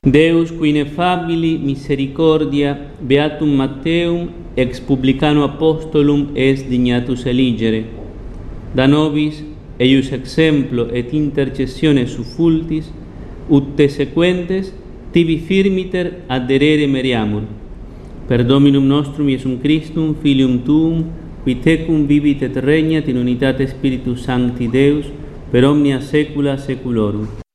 Deus qui ineffabili misericordia beatum Matteum ex publicano apostolum est dignatus eligere. Da nobis eius exemplo et intercessione suffultis, ut te sequentes tibi firmiter adderere meriamur. Per Dominum nostrum Iesum Christum, Filium Tuum, qui tecum vivit et regnat in unitate Spiritus Sancti Deus, per omnia saecula saeculorum.